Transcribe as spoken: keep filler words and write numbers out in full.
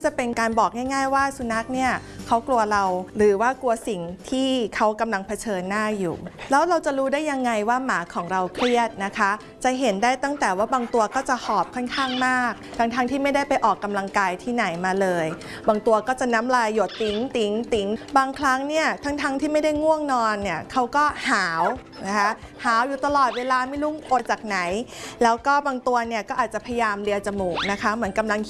จะเป็นการบอกง่ายๆว่าสุนัขเนี่ยเขากลัวเราหรือว่ากลัวสิ่งที่เขากำลังเผชิญหน้าอยู่แล้วเราจะรู้ได้ยังไงว่าหมาของเราเครียดนะคะจะเห็นได้ตั้งแต่ว่าบางตัวก็จะหอบค่อนข้างมากทั้งๆที่ไม่ได้ไปออกกำลังกายที่ไหนมาเลยบางตัวก็จะน้ำลายหยดติ๋งติ๋งติ๋งบางครั้งเนี่ยทั้งๆที่ไม่ได้ง่วงนอนเนี่ยเขาก็หาวนะคะหาวอยู่ตลอดเวลาไม่รู้อดจากไหนแล้วก็บางตัวเนี่ยก็อาจจะพยายามเลียจมูกนะคะเหมือนกำลัง